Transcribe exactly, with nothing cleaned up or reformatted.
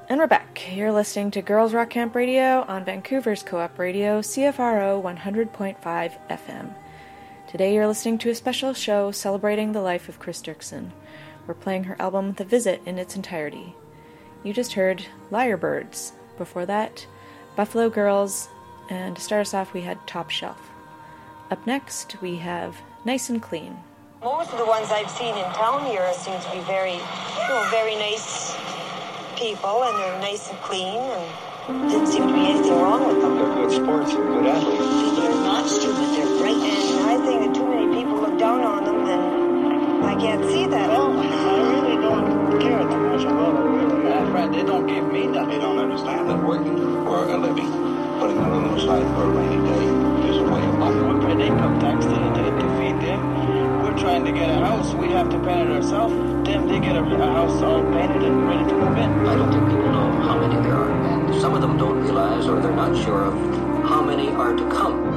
And we're back. You're listening to Girls Rock Camp Radio on Vancouver's Co-op Radio, C F R O one hundred point five F M. Today you're listening to a special show celebrating the life of Chris Dirksen. We're playing her album The Visit in its entirety. You just heard Lyrebirds. Before that, Buffalo Girls, and to start us off we had Top Shelf. Up next we have Nice and Clean. Most of the ones I've seen in town here seem to be very, you know, very nice people, and they're nice and clean, and didn't seem to be anything wrong with them. They're good sports and good athletes. They're not stupid, they're bright. And I think that too many people look down on them, and I can't see that. Well, I really don't care that much about it, really. Uh, Fred, they don't give me nothing. They don't understand that working for a living, putting a little aside for a rainy day, is a way of life. We pay an income tax to, to, to feed them. We're trying to get a house. We have to paint it ourselves. Them, they get a, a house all painted and ready to move in. I don't think people know how many there are. And some of them don't realize, or they're not sure of how many are to come.